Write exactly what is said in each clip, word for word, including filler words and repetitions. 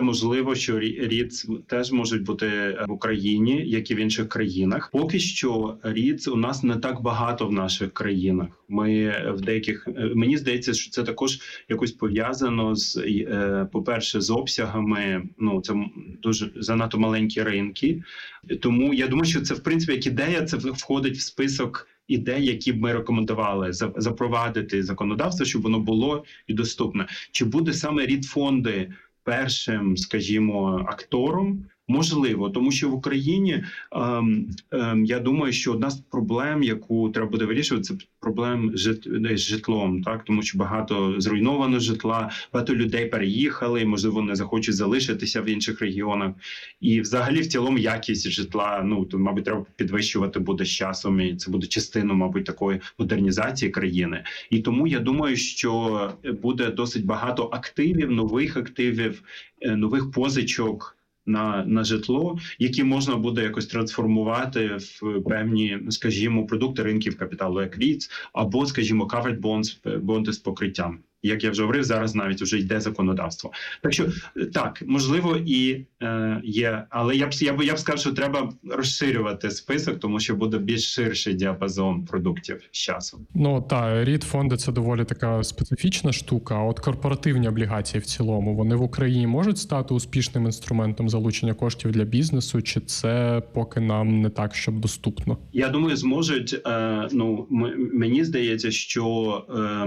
можливо, що ріц теж можуть бути в Україні, як і в інших країнах. Поки що ріц у нас не так багато в наших країнах. Ми в деяких, мені здається, що це також якось пов'язано з, по-перше, з обсягами. Ну, це дуже занадто маленькі ринки. Тому я думаю, що це, в принципі, як ідея, це входить в список ідей, які б ми рекомендували запровадити законодавство, щоб воно було і доступне. Чи буде саме ріт-фонди першим, скажімо, актором? Можливо, тому що в Україні, ем, ем, я думаю, що одна з проблем, яку треба буде вирішувати, це проблем жит... з житлом, так, тому що багато зруйновано житла, багато людей переїхали, можливо, не захочуть залишитися в інших регіонах. І взагалі, в цілому, якість житла, ну, то, мабуть, треба підвищувати буде з часом, і це буде частиною, мабуть, такої модернізації країни. І тому я думаю, що буде досить багато активів, нових активів, нових позичок на, на житло, які можна буде якось трансформувати в певні, скажімо, продукти ринків капіталу, як ріц, або, скажімо, covered bonds, бонди з покриттям. Як я вже говорив, зараз навіть вже йде законодавство. Так що, так, можливо, і е, є, але я б, я б, я б сказав, що треба розширювати список, тому що буде більш ширший діапазон продуктів з часом. Ну, так, ріт-фонди – це доволі така специфічна штука, а от корпоративні облігації в цілому, вони в Україні можуть стати успішним інструментом залучення коштів для бізнесу, чи це поки нам не так, щоб доступно? Я думаю, зможуть, е, ну, м- мені здається, що,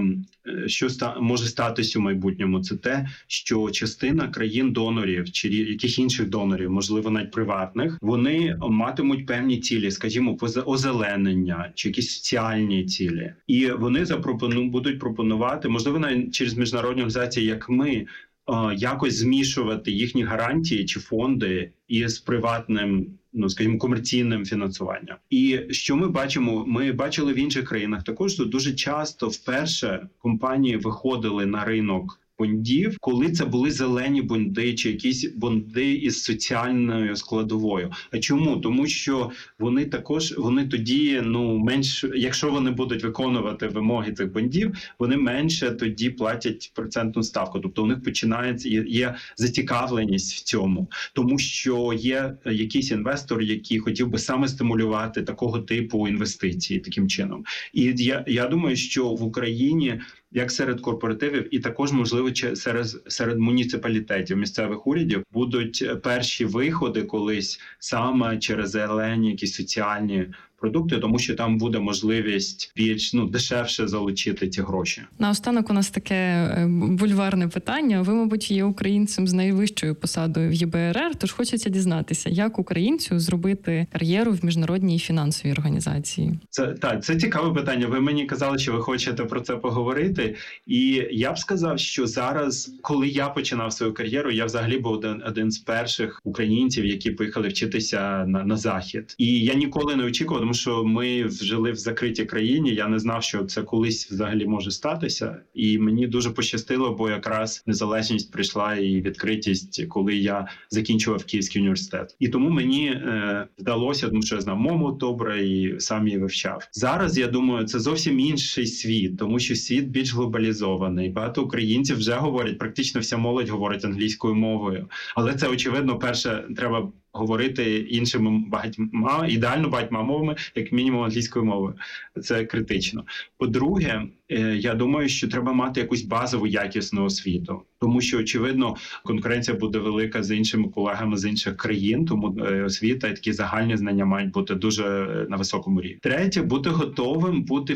е, що ста- може статися у майбутньому, це те, що частина країн-донорів чи яких інших донорів, можливо, навіть приватних, вони матимуть певні цілі, скажімо, озеленення чи якісь соціальні цілі. І вони запропону будуть пропонувати, можливо, навіть через міжнародні організації, як ми, якось змішувати їхні гарантії чи фонди із приватним, ну, скажімо, комерційним фінансуванням. І що ми бачимо? Ми бачили в інших країнах також, що дуже часто вперше компанії виходили на ринок бондів, коли це були зелені бонди чи якісь бонди із соціальною складовою. А чому? Тому що вони також, вони тоді, ну, менш, якщо вони будуть виконувати вимоги цих бондів, вони менше тоді платять процентну ставку. Тобто у них починається, є, є зацікавленість в цьому. Тому що є якийсь інвестор, який хотів би саме стимулювати такого типу інвестиції таким чином. І я, я думаю, що в Україні, як серед корпоративів, і також, можливо, серед, серед муніципалітетів, місцевих урядів, будуть перші виходи колись саме через зелені, якісь соціальні продукти, тому що там буде можливість більш, ну, дешевше залучити ці гроші. Наостанок у нас таке бульварне питання. Ви, мабуть, є українцем з найвищою посадою в Є Бе Ер Ер, тож хочеться дізнатися, як українцю зробити кар'єру в міжнародній фінансовій організації? Це, так, це цікаве питання. Ви мені казали, що ви хочете про це поговорити. І я б сказав, що зараз, коли я починав свою кар'єру, я взагалі був один, один з перших українців, які поїхали вчитися на, на Захід. І я ніколи не очікував, тому що ми жили в закритій країні, я не знав, що це колись взагалі може статися. І мені дуже пощастило, бо якраз незалежність прийшла і відкритість, коли я закінчував Київський університет. І тому мені е, вдалося, тому що я знав мову добре і сам її вивчав. Зараз, я думаю, це зовсім інший світ, тому що світ більш глобалізований. Багато українців вже говорять, практично вся молодь говорить англійською мовою. Але це, очевидно, перше, треба говорити іншими багатьма, ідеально багатьма мовами, як мінімум англійською мовою. Це критично. По-друге, я думаю, що треба мати якусь базову якісну освіту. Тому що, очевидно, конкуренція буде велика з іншими колегами з інших країн, тому освіта і такі загальні знання мають бути дуже на високому рівні. Третє, бути готовим, бути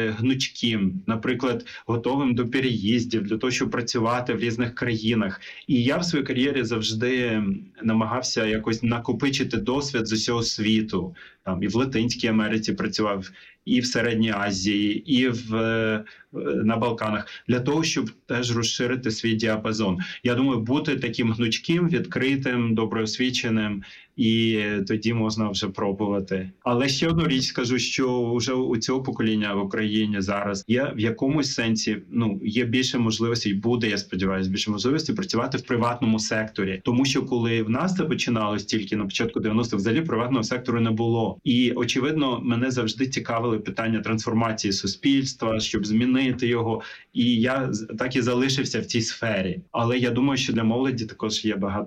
гнучким, наприклад, готовим до переїздів, для того, щоб працювати в різних країнах. І я в своїй кар'єрі завжди намагався якось накопичити досвід з усього світу. Там і в Латинській Америці працював, і в Середній Азії, і в, на Балканах, для того, щоб теж розширити свій діапазон. Я думаю, бути таким гнучким, відкритим, доброосвіченим, і тоді можна вже пробувати. Але ще одну річ скажу, що вже у цього покоління в Україні зараз є в якомусь сенсі, ну, є більше можливостей, буде, я сподіваюся, більше можливостей працювати в приватному секторі. Тому що коли в нас це починалось тільки на початку дев'яностих, взагалі приватного сектору не було. І, очевидно, мене завжди цікавили питання трансформації суспільства, щоб змінити його. І я так і залишився в цій сфері. Але я думаю, що для молоді також є багато